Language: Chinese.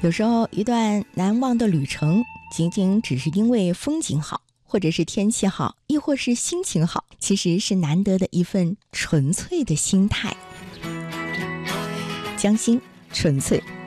有时候一段难忘的旅程，仅仅只是因为风景好，或者是天气好，亦或是心情好，其实是难得的一份纯粹的心态。江心纯粹